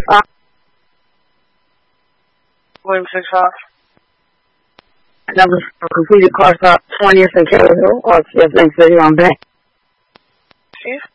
5. William 6-5. Number completed car stop 20th and Carroll Hill, RCS 830 on back. Chief?